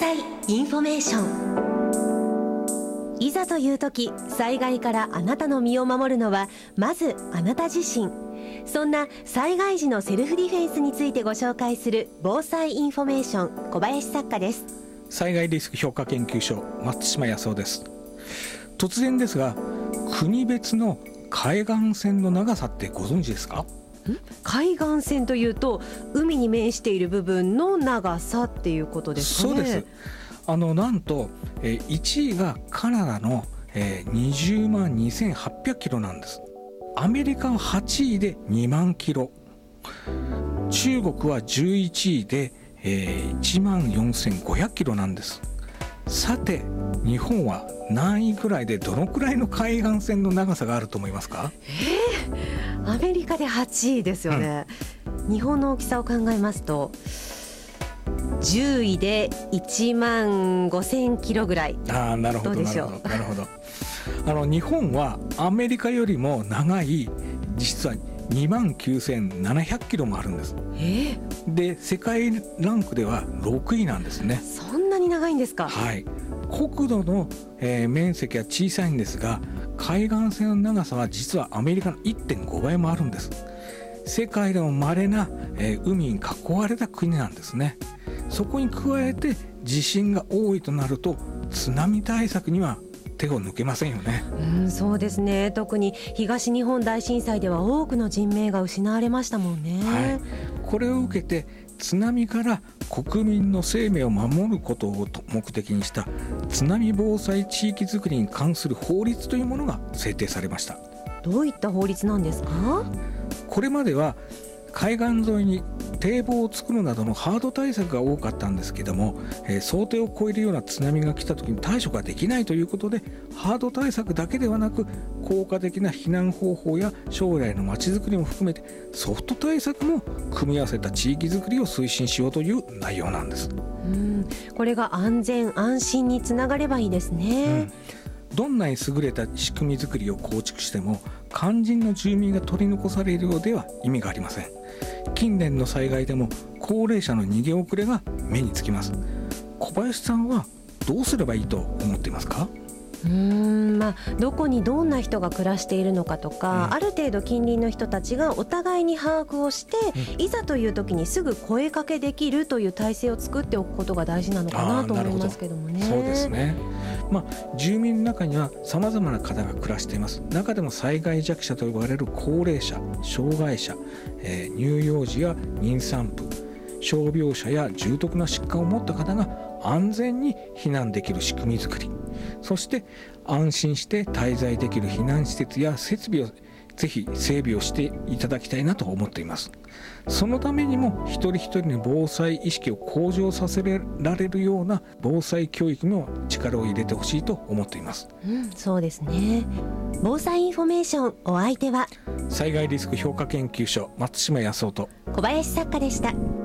災インフォメーション。いざという時、災害からあなたの身を守るのはまずあなた自身。そんな災害時のセルフディフェンスについてご紹介する防災インフォメーション、小林作家です。 災害リスク評価研究所、松島康夫です。突然ですが、国別の海岸線の長さってご存知ですか？ 海岸線というと海に面している部分の長さっていうことですかね。 そうです。なんと1位がカナダの20万2800キロなんです。アメリカは8位で2万キロ、中国は11位で1万4500キロなんです。さて、日本は何位ぐらいでどのくらいの海岸線の長さがあると思いますか？ アメリカで8位ですよね、日本の大きさを考えますと10位で1万5000キロぐらい。 なるほど、 どうでしょう。 なるほど。日本はアメリカよりも長い、実は2万9700キロもあるんです。で、世界ランクでは6位なんですね。 そんなに長いんですか？ はい。国土の、面積は小さいんですが、海岸線の長さは実はアメリカの 1.5 倍もあるんです。世界でも稀な、海に囲われた国なんですね。そこに加えて地震が多いとなると、津波対策には手を抜けませんよね。 そうですね。特に東日本大震災では多くの人命が失われましたもんね。 はい、これを受けて津波から国民の生命を守ることを目的にした津波防災地域づくりに関する法律というものが制定されました。 どういった法律なんですか？ これまでは海岸沿いに堤防を作るなどのハード対策が多かったんですけども、想定を超えるような津波が来た時に対処ができないということで、ハード対策だけではなく効果的な避難方法や将来のまちづくりも含めてソフト対策も組み合わせた地域づくりを推進しようという内容なんです。 これが安全安心につながればいいですね。 どんなに優れた仕組みづくりを構築しても肝心の住民が取り残されるようでは意味がありません。近年の災害でも高齢者の逃げ遅れが目につきます。小林さんはどうすればいいと思っていますか？ どこにどんな人が暮らしているのかとか、ある程度近隣の人たちがお互いに把握をして、いざという時にすぐ声かけできるという体制を作っておくことが大事なのかなと思いますけどもね。 そうですね。住民の中には様々な方が暮らしています。中でも災害弱者と呼ばれる高齢者、障害者、乳幼児や妊産婦、傷病者や重篤な疾患を持った方が安全に避難できる仕組み作り、そして安心して滞在できる避難施設や設備をぜひ整備をしていただきたいなと思っています。そのためにも一人一人の防災意識を向上させられるような防災教育にも力を入れてほしいと思っています。 そうですね。防災インフォメーション、お相手は災害リスク評価研究所、松島康夫と小林作家でした。